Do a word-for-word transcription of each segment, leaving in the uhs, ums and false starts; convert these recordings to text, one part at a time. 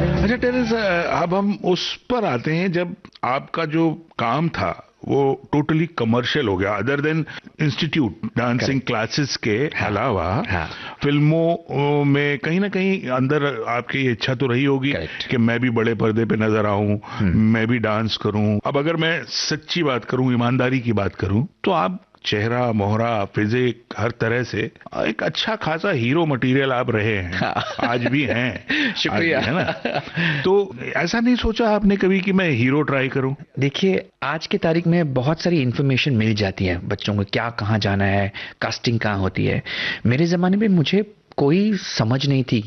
अच्छा टेरेसा, अब हम उस पर आते हैं जब आपका जो काम था वो टोटली कमर्शियल हो गया, other than institute dancing classes के हाँ, अलावा हाँ, फिल्मों में कहीं ना कहीं अंदर आपकी ये इच्छा तो रही होगी करेक्ट। कि मैं भी बड़े पर्दे पे नजर आऊं, मैं भी डांस करूं। अब अगर मैं सच्ची बात करूं, ईमानदारी की बात करूं, तो आप चेहरा मोहरा फिजिक हर तरह से एक अच्छा खासा हीरो मटेरियल आप रहे हैं, हाँ। आज भी हैं, आज शुक्रिया। भी है ना। तो ऐसा नहीं सोचा आपने कभी कि मैं हीरो ट्राई करूं? देखिए, आज की तारीख में बहुत सारी इन्फॉर्मेशन मिल जाती है बच्चों को, क्या कहाँ जाना है, कास्टिंग कहाँ होती है। मेरे ज़माने में मुझे कोई समझ नहीं थी,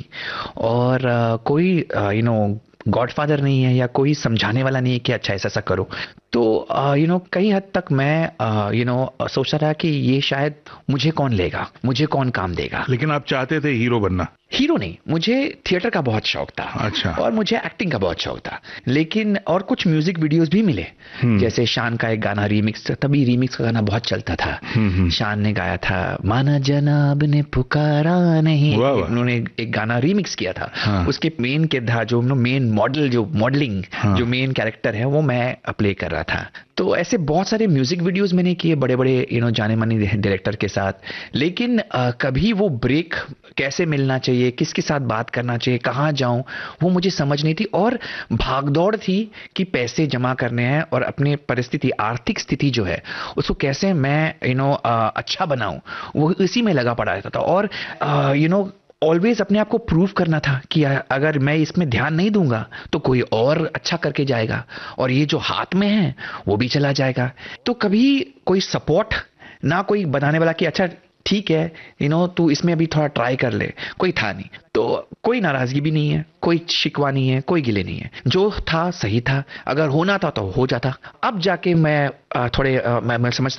और अ, कोई यू नो गॉडफादर नहीं है, या कोई समझाने वाला नहीं है कि अच्छा ऐसा ऐसा करो। तो यू नो कई हद तक मैं यू नो सोचता रहा कि ये शायद मुझे कौन लेगा, मुझे कौन काम देगा। लेकिन आप चाहते थे हीरो बनना? हीरो नहीं, मुझे थिएटर का बहुत शौक था, अच्छा। और मुझे एक्टिंग का बहुत शौक था। लेकिन और कुछ म्यूजिक वीडियोस भी मिले, जैसे शान का एक गाना रीमिक्स, तभी रीमिक्स का गाना बहुत चलता था। शान ने गाया था, माना जनाब ने पुकारा नहीं, वाह वाह। उन्होंने एक गाना रीमिक्स किया था। हाँ। उसके मेन किरदार, जो मेन मॉडल, जो मॉडलिंग, हाँ। जो मेन कैरेक्टर है, वो मैं प्ले कर रहा था। तो ऐसे बहुत सारे म्यूजिक वीडियोस मैंने किए बड़े बड़े यू नो जाने माने डायरेक्टर के साथ। लेकिन आ, कभी वो ब्रेक कैसे मिलना चाहिए, किसके साथ बात करना चाहिए, कहाँ जाऊं, वो मुझे समझ नहीं थी। और भागदौड़ थी कि पैसे जमा करने हैं, और अपनी परिस्थिति, आर्थिक स्थिति जो है उसको कैसे मैं यू नो अच्छा बनाऊं, वो इसी में लगा पड़ा रहता था। और यू नो ऑलवेज अपने आप को प्रूव करना था कि अगर मैं इसमें ध्यान नहीं दूंगा तो कोई और अच्छा करके जाएगा, और ये जो हाथ में है वो भी चला जाएगा। तो कभी कोई सपोर्ट ना, कोई बताने वाला कि अच्छा ठीक है यू नो तू इसमें अभी थोड़ा ट्राई कर ले, कोई था नहीं। तो कोई नाराजगी भी नहीं है, कोई शिकवा नहीं है, कोई गिले नहीं है। जो था सही था, अगर होना था तो हो जाता। अब जाके मैं थोड़े मैं, मैं समझ